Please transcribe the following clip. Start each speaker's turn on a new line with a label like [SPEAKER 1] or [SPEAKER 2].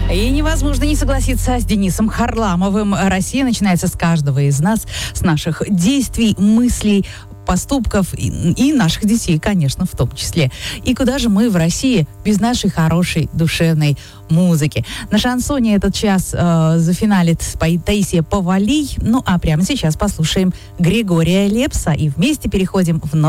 [SPEAKER 1] И невозможно не согласиться с Денисом Харламовым. Россия начинается с каждого из нас, с наших действий, мыслей, поступков и наших детей, конечно, в том числе. И куда же мы в России без нашей хорошей душевной музыки? На шансоне этот час зафиналит Таисия Повалий. Ну а прямо сейчас послушаем Григория Лепса и вместе переходим в